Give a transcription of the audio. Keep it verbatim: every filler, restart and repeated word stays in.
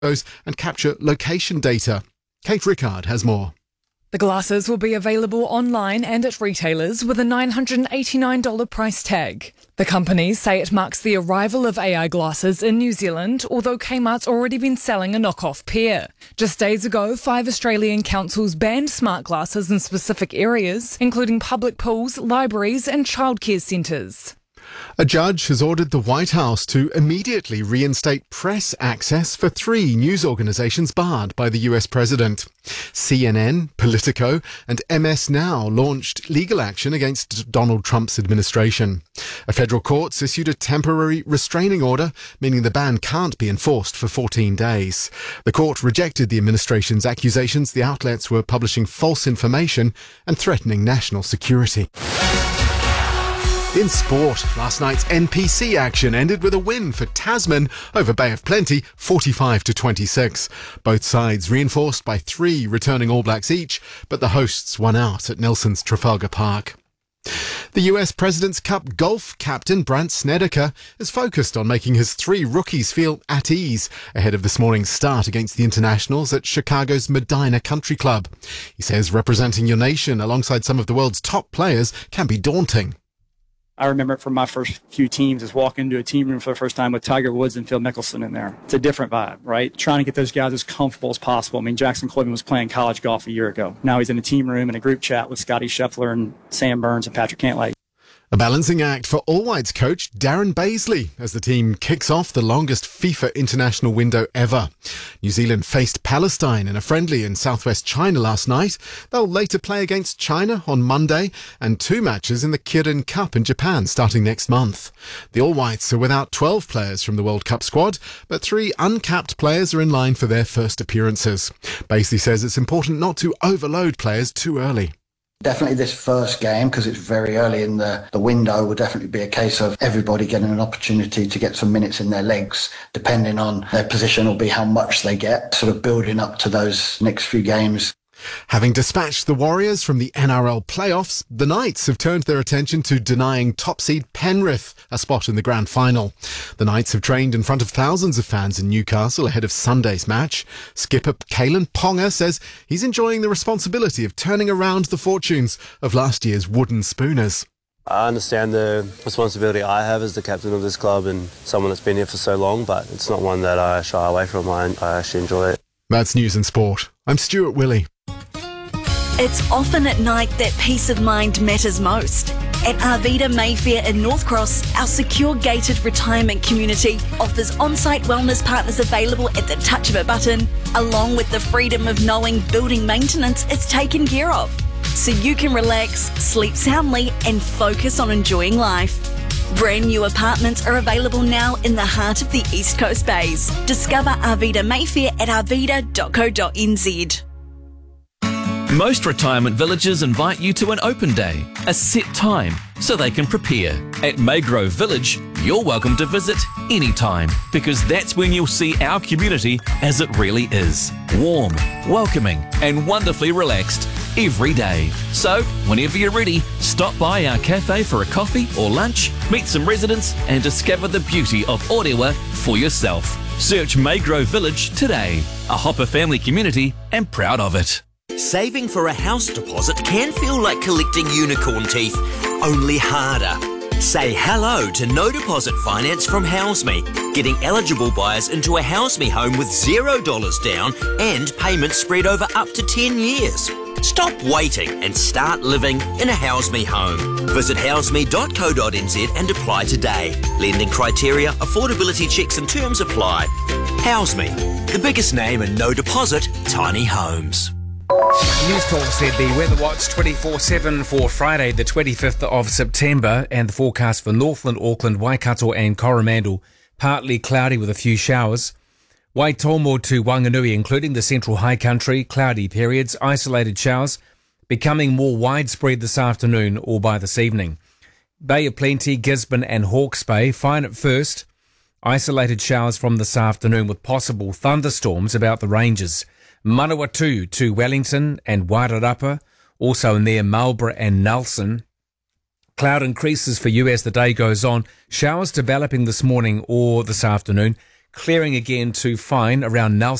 and capture location data. Kate Rickard has more. The glasses will be available online and at retailers with a nine hundred eighty-nine dollars price tag. The companies say it marks the arrival of A I glasses in New Zealand, although Kmart's already been selling a knockoff pair. Just days ago, five Australian councils banned smart glasses in specific areas, including public pools, libraries and childcare centres. A judge has ordered the White House to immediately reinstate press access for three news organisations barred by the U S president. C N N, Politico and M S Now launched legal action against Donald Trump's administration. A federal court's issued a temporary restraining order, meaning the ban can't be enforced for fourteen days. The court rejected the administration's accusations the outlets were publishing false information and threatening national security. In sport, last night's N P C action ended with a win for Tasman over Bay of Plenty, forty-five to twenty-six. Both sides reinforced by three returning All Blacks each, but the hosts won out at Nelson's Trafalgar Park. The U S President's Cup golf captain Brandt Snedeker is focused on making his three rookies feel at ease ahead of this morning's start against the internationals at Chicago's Medina Country Club. He says representing your nation alongside some of the world's top players can be daunting. I remember it from my first few teams is walking into a team room for the first time with Tiger Woods and Phil Mickelson in there. It's a different vibe, right? Trying to get those guys as comfortable as possible. I mean, Jackson Coleman was playing college golf a year ago. Now he's in a team room in a group chat with Scotty Scheffler and Sam Burns and Patrick Cantlay. A balancing act for All Whites coach Darren Baisley as the team kicks off the longest FIFA international window ever. New Zealand faced Palestine in a friendly in southwest China last night. They'll later play against China on Monday and two matches in the Kirin Cup in Japan starting next month. The All Whites are without twelve players from the World Cup squad, but three uncapped players are in line for their first appearances. Baisley says it's important not to overload players too early. Definitely this first game, because it's very early in the, the window, will definitely be a case of everybody getting an opportunity to get some minutes in their legs. Depending on their position will be how much they get, sort of building up to those next few games. Having dispatched the Warriors from the N R L playoffs, the Knights have turned their attention to denying top seed Penrith a spot in the grand final. The Knights have trained in front of thousands of fans in Newcastle ahead of Sunday's match. Skipper Kalen Ponga says he's enjoying the responsibility of turning around the fortunes of last year's wooden spooners. I understand the responsibility I have as the captain of this club and someone that's been here for so long, but it's not one that I shy away from. I, I actually enjoy it. That's News and Sport. I'm Stuart Willey. It's often at night that peace of mind matters most. At Arvida Mayfair in North Cross, our secure gated retirement community offers on-site wellness partners available at the touch of a button, along with the freedom of knowing building maintenance is taken care of. So you can relax, sleep soundly and focus on enjoying life. Brand new apartments are available now in the heart of the East Coast Bays. Discover Arvida Mayfair at arvida dot co dot n z. Most retirement villages invite you to an open day, a set time, so they can prepare. At Maygrove Village, you're welcome to visit anytime, because that's when you'll see our community as it really is. Warm, welcoming, and wonderfully relaxed every day. So, whenever you're ready, stop by our cafe for a coffee or lunch, meet some residents, and discover the beauty of Orewa for yourself. Search Maygrove Village today, a Hopper family community and proud of it. Saving for a house deposit can feel like collecting unicorn teeth, only harder. Say hello to no deposit finance from HouseMe, getting eligible buyers into a HouseMe home with zero dollars down and payments spread over up to ten years. Stop waiting and start living in a HouseMe home. Visit houseme dot co dot n z and apply today. Lending criteria, affordability checks and terms apply. HouseMe, the biggest name in no deposit tiny homes. News Talk said the Weather Watch twenty-four seven for Friday the twenty-fifth of September, and the forecast for Northland, Auckland, Waikato and Coromandel, partly cloudy with a few showers. Waitomo to Wanganui, including the central high country, cloudy periods, isolated showers, becoming more widespread this afternoon or by this evening. Bay of Plenty, Gisborne and Hawke's Bay, fine at first, isolated showers from this afternoon with possible thunderstorms about the ranges. Manawatu to Wellington and Wairarapa, also near Marlborough and Nelson. Cloud increases for you as the day goes on. Showers developing this morning or this afternoon. clearing again to fine around Nelson.